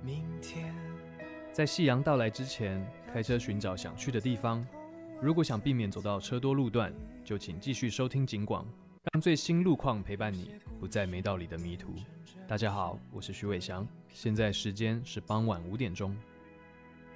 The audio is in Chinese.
明天。 在夕阳到来之前，开车寻找想去的地方。如果想避免走到车多路段，就请继续收听警广，让最新路况陪伴你，不再没道理的迷途。大家好，我是徐伟翔，现在时间是傍晚5点钟。